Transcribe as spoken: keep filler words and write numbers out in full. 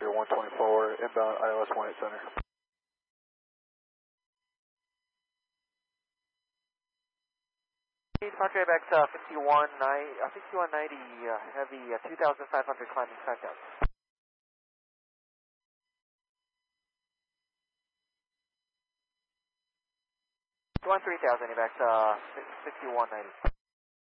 Departure one twenty-four, inbound I L S one eight center. Departure A B X uh, fifty-one ninety, uh, fifty-one ninety uh, heavy uh, two thousand five hundred climbing SmackDown. one three thousand A B X uh, fifty-one ninety.